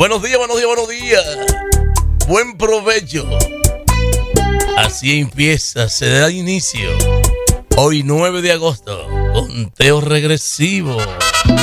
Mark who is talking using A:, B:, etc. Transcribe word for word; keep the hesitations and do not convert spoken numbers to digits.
A: Buenos días, buenos días, buenos días. Buen provecho. Así empieza, se da inicio. Hoy nueve de agosto, conteo regresivo.